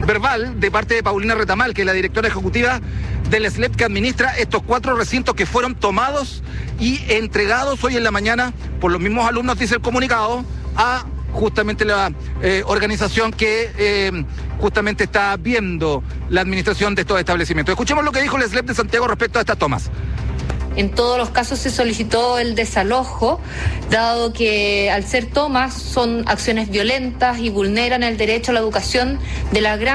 verbal de parte de Paulina Retamal, que es la directora ejecutiva del SLEP, que administra estos 4 recintos que fueron tomados y entregados hoy en la mañana por los mismos alumnos, dice el comunicado, a justamente la organización que justamente está viendo la administración de estos establecimientos. Escuchemos lo que dijo el SLEP de Santiago respecto a estas tomas. En todos los casos se solicitó el desalojo, dado que al ser tomas son acciones violentas y vulneran el derecho a la educación de la gran